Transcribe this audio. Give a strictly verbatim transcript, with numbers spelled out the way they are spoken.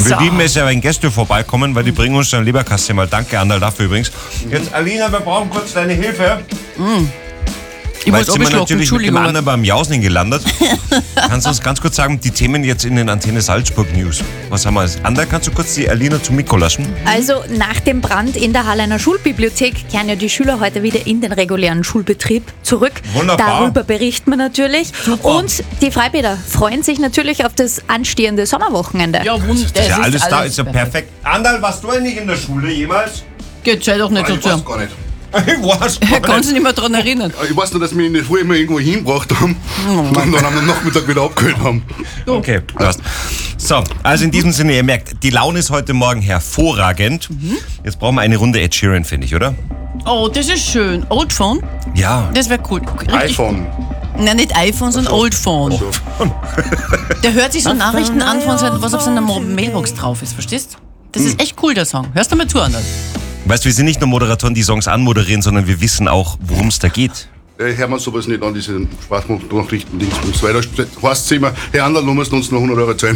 Wir lieben es ja, wenn Gäste vorbeikommen, weil die bringen uns dann Leberkasse mal. Danke, Anderl, dafür übrigens. Jetzt, Alina, wir brauchen kurz deine Hilfe. Mm. Ich Weil muss jetzt sind wir abschlucken, natürlich mit dem Entschuldigung. anderen beim Jausen gelandet. Kannst du uns ganz kurz sagen, die Themen jetzt in den Antenne Salzburg News. Was haben wir als Anderl, kannst du kurz die Alina zum Mikro lassen? Also nach dem Brand in der Halleiner Schulbibliothek kehren ja die Schüler heute wieder in den regulären Schulbetrieb zurück. Wunderbar. Darüber berichten wir natürlich. Super. Und die Freibäder freuen sich natürlich auf das anstehende Sommerwochenende. Ja, wunderbar. Das ist ja alles da, ist ja perfekt. Anderl, warst du eigentlich in der Schule jemals? Geht sei doch nicht Ich weiß dazu. gar nicht. Ich weiß Er gar kann nicht. sich nicht mehr daran erinnern. Ich weiß nur, dass wir in der Schule immer irgendwo hingebracht haben und dann am Nachmittag wieder abgeholt haben. Okay, passt. So, also in diesem Sinne, ihr merkt, die Laune ist heute Morgen hervorragend. Jetzt brauchen wir eine Runde Ed Sheeran, finde ich, oder? Oh, das ist schön. Old Phone? Ja. Das wäre cool. Richtig. iPhone. Nein, nicht iPhone, sondern Old Phone. Der hört sich so Nachrichten an, von seinem, was auf seiner Mo- Mailbox drauf ist, verstehst? Das ist echt cool, der Song. Hörst du mal zu, Anderl? Weißt du, wir sind nicht nur Moderatoren, die Songs anmoderieren, sondern wir wissen auch, worum es da geht. Äh, hören wir sowas nicht an, diese Sprachnachrichten, Dings und so weiter. Heißt es immer, Herr Anderl, du musst uns noch hundert Euro zahlen.